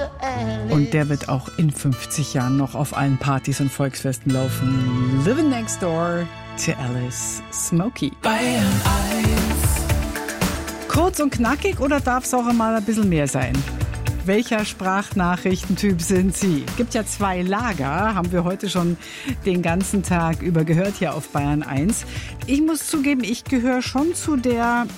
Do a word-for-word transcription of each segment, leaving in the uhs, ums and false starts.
Und der wird auch in fünfzig Jahren noch auf allen Partys und Volksfesten laufen. Living Next Door to Alice Smokey. Bayern eins. Kurz und knackig oder darf es auch einmal ein bisschen mehr sein? Welcher Sprachnachrichtentyp sind Sie? Gibt ja zwei Lager, haben wir heute schon den ganzen Tag über gehört hier auf Bayern eins. Ich muss zugeben, ich gehöre schon zu der,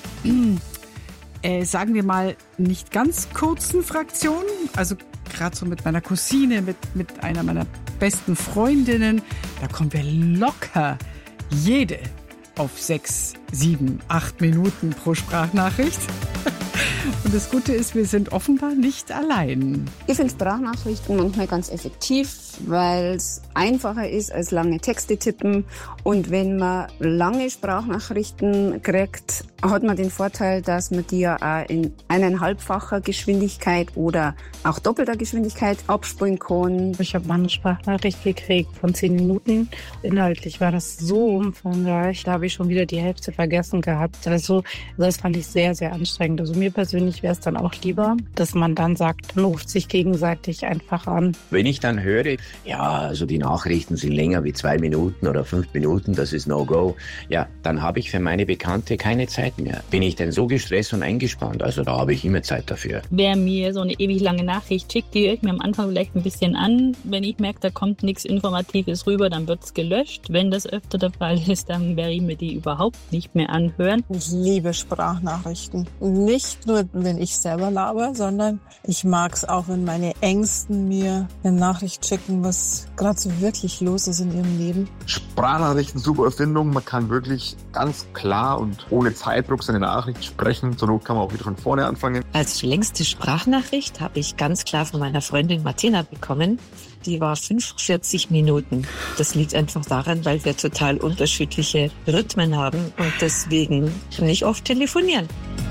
äh, sagen wir mal, nicht ganz kurzen Fraktion. Also gerade so mit meiner Cousine, mit, mit einer meiner besten Freundinnen, da kommen wir locker jede auf sechs, sieben, acht Minuten pro Sprachnachricht. Und das Gute ist, wir sind offenbar nicht allein. Ich finde Sprachnachrichten manchmal ganz effektiv, weil es einfacher ist als lange Texte tippen. Und wenn man lange Sprachnachrichten kriegt, hat man den Vorteil, dass man die ja auch in eineinhalbfacher Geschwindigkeit oder auch doppelter Geschwindigkeit abspulen kann. Ich habe mal eine Sprachnachricht gekriegt von zehn Minuten. Inhaltlich war das so umfangreich, da habe ich schon wieder die Hälfte vergessen gehabt. Also das fand ich sehr, sehr anstrengend. Also mir persönlich wäre es dann auch lieber, dass man dann sagt, man ruft sich gegenseitig einfach an. Wenn ich dann höre, ja, also die Nachrichten sind länger wie zwei Minuten oder fünf Minuten, das ist No-Go, ja, dann habe ich für meine Bekannte keine Zeit mehr. Bin ich denn so gestresst und eingespannt? Also da habe ich immer Zeit dafür. Wer mir so eine ewig lange Nachricht schickt, die höre ich mir am Anfang vielleicht ein bisschen an. Wenn ich merke, da kommt nichts Informatives rüber, dann wird es gelöscht. Wenn das öfter der Fall ist, dann werde ich mir die überhaupt nicht mehr anhören. Ich liebe Sprachnachrichten. Nicht nur, wenn ich selber laber, sondern ich mag es auch, wenn meine Ängsten mir eine Nachricht schicken, was gerade so wirklich los ist in ihrem Leben. Sprachnachrichten, super Erfindung. Man kann wirklich ganz klar und ohne Zeitdruck seine Nachricht sprechen. Zur Not kann man auch wieder von vorne anfangen. Als längste Sprachnachricht habe ich ganz klar von meiner Freundin Martina bekommen. Die war fünfundvierzig Minuten. Das liegt einfach daran, weil wir total unterschiedliche Rhythmen haben und deswegen nicht oft telefonieren.